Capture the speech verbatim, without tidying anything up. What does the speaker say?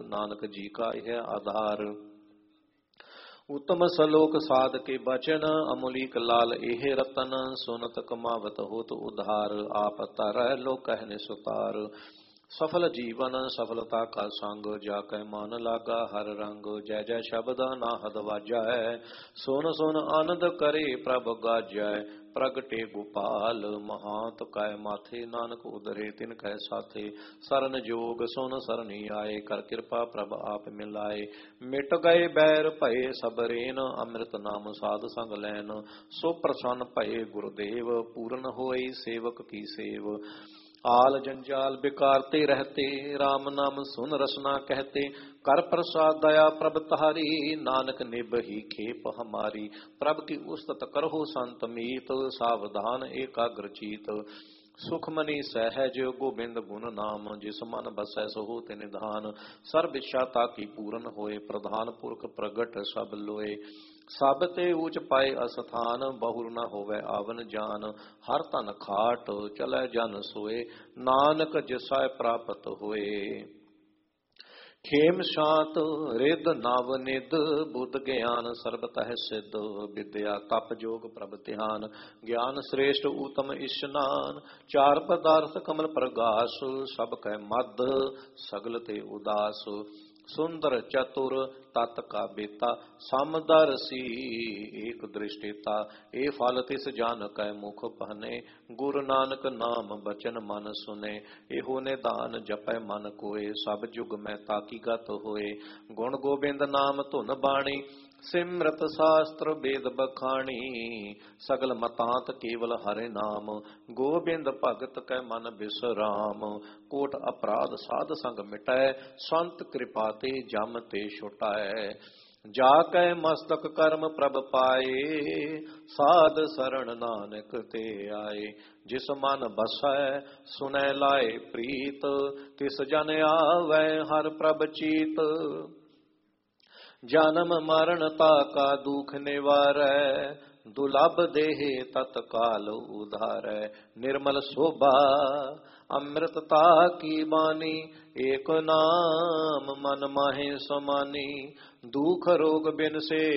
नानक जी का यह आधार। उत्तम सलोक साध के बचन, अमूलिक लाल एह रतन, सुनत कमावत होत उधार, आप तरह लो कहने सुतार। सफल जीवन सफलता का संग, जाकै मान लागा हर रंग, जय जय शब्द नाहद वाजै, सुन सुन आनंद करे प्रभ गाजै। प्रगटे गोपाल महांत कै माथे, नानक उदरे तिन कै साथे। सरन जोग सुन सरनी आए, कर कृपा प्रभ आप मिलाए। मिट गए बैर भये सब रेन, अमृत नाम साध संग लैन। सो प्रसन्न भये गुरुदेव, पूरन होई सेवक की सेव। आल जंजाल बिकारते रहते, राम नाम सुन रसना कहते। कर प्रसाद दया प्रभ तहारी, नानक निबही खेप हमारी। प्रभ की उस्तत करहो संत मीत, सावधान एकाग्र चीत। सुखमनी सहज गोबिंद गुण नाम, जिस मन बसै सो ते निधान। सर्व इच्छा ताकी पूरन होए, प्रधान पुरख प्रगट सब लोए। सब ते ऊच पाए अस्थान, बहुर न होवे आवन जान। हर तन खाट चलै जन सोए, नानक जिसै प्राप्त होए। खेम शांत रिद नव निद, बुद्ध ज्ञान सर्बतः सिद्ध। विद्या तप जोग प्रभ ध्यान, ज्ञान श्रेष्ठ उत्तम इशनान। चार पदार्थ कमल प्रगास, सब कै मद सगल ते उदास। सुंदर चतुर तत् का बेता, समदर्शी एक दृष्टिता। ए फल तिस जान कै मुख पहने, गुरु नानक नाम बचन मन सुने। एहो निदान जपै मन कोय, सब जुग में ताकी गत होए। गुण गोबिंद नाम धुन बाणी, सिमरत शास्त्र वेद बखाणी। सगल मतांत केवल हरे नाम, गोबिंद भगत कै मन बिसराम। कोट अपराध साध संग मिटै, संत कृपा ते जम ते छुटाए। जाकै मस्तक कर्म प्रभ पाए, साध शरण नानक ते आए। जिस मन बसै सुनै लाए प्रीत, तिस जन आवै हर प्रभ चीत। जन्म मरण ताका दुख निवारै, दुलभ देहे तत्काल उधारै। निर्मल शोभा अमृतता की बानी, एक नाम मन माहे समानी। दुख रोग बिन से